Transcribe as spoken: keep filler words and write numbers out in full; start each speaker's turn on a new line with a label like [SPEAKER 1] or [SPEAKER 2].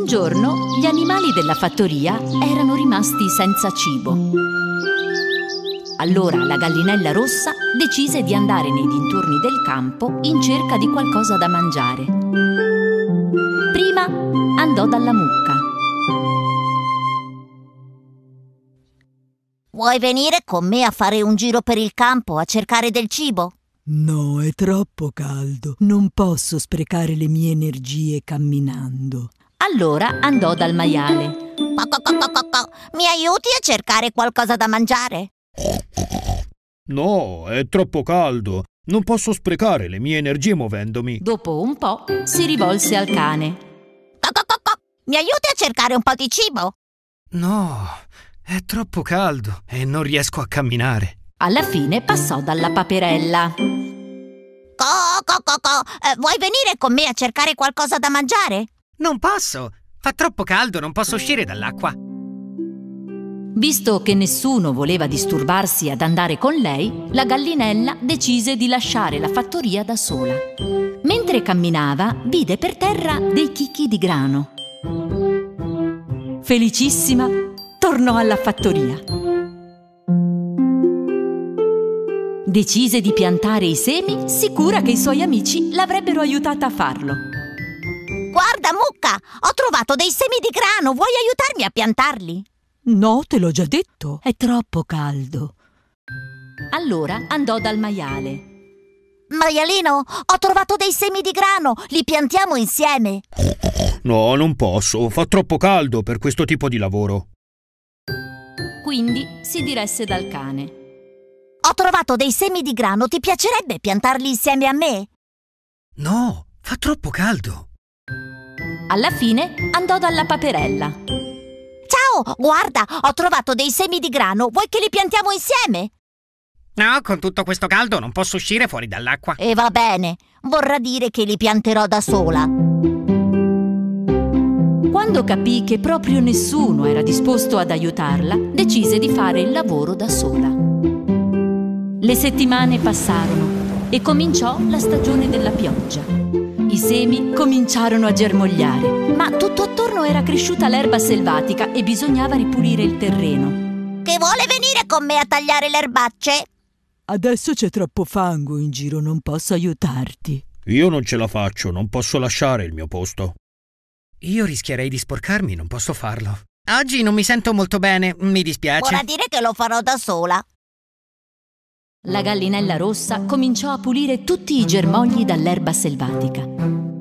[SPEAKER 1] Un giorno gli animali della fattoria erano rimasti senza cibo. Allora la gallinella rossa decise di andare nei dintorni del campo in cerca di qualcosa da mangiare. Prima andò dalla mucca.
[SPEAKER 2] Vuoi venire con me a fare un giro per il campo a cercare del cibo?
[SPEAKER 3] No, è troppo caldo. Non posso sprecare le mie energie camminando.
[SPEAKER 1] Allora andò dal maiale.
[SPEAKER 2] Mi aiuti a cercare qualcosa da mangiare?
[SPEAKER 4] No, è troppo caldo. Non posso sprecare le mie energie muovendomi.
[SPEAKER 1] Dopo un po' si rivolse al cane.
[SPEAKER 2] Mi aiuti a cercare un po' di cibo?
[SPEAKER 5] No, è troppo caldo e non riesco a camminare.
[SPEAKER 1] Alla fine passò dalla paperella.
[SPEAKER 2] Co, co, co, co. Eh, vuoi venire con me a cercare qualcosa da mangiare?
[SPEAKER 5] Non posso. Fa troppo caldo, non posso uscire dall'acqua.
[SPEAKER 1] Visto che nessuno voleva disturbarsi ad andare con lei, la gallinella decise di lasciare la fattoria da sola. Mentre camminava, vide per terra dei chicchi di grano. Felicissima, tornò alla fattoria. Decise di piantare i semi, sicura che i suoi amici l'avrebbero aiutata a farlo.
[SPEAKER 2] Guarda, mucca, ho trovato dei semi di grano, vuoi aiutarmi a piantarli?
[SPEAKER 3] No, te l'ho già detto, è troppo caldo.
[SPEAKER 1] Allora andò dal maiale.
[SPEAKER 2] Maialino, ho trovato dei semi di grano, li piantiamo insieme.
[SPEAKER 4] No, non posso, fa troppo caldo per questo tipo di lavoro.
[SPEAKER 1] Quindi si diresse dal cane.
[SPEAKER 2] Ho trovato dei semi di grano, ti piacerebbe piantarli insieme a me?
[SPEAKER 5] No, fa troppo caldo.
[SPEAKER 1] Alla fine andò dalla paperella.
[SPEAKER 2] Ciao, guarda, ho trovato dei semi di grano, vuoi che li piantiamo insieme?
[SPEAKER 5] No, con tutto questo caldo non posso uscire fuori dall'acqua.
[SPEAKER 2] E va bene, vorrà dire che li pianterò da sola.
[SPEAKER 1] Quando capì che proprio nessuno era disposto ad aiutarla, decise di fare il lavoro da sola. Le settimane passarono e cominciò la stagione della pioggia. I semi cominciarono a germogliare, ma tutto attorno era cresciuta l'erba selvatica e bisognava ripulire il terreno.
[SPEAKER 2] Che vuole venire con me a tagliare le erbacce?
[SPEAKER 3] Adesso c'è troppo fango in giro, non posso aiutarti.
[SPEAKER 4] Io non ce la faccio, non posso lasciare il mio posto.
[SPEAKER 5] Io rischierei di sporcarmi, non posso farlo. Oggi non mi sento molto bene, mi dispiace.
[SPEAKER 2] Vorrà dire che lo farò da sola.
[SPEAKER 1] La gallinella rossa cominciò a pulire tutti i germogli dall'erba selvatica.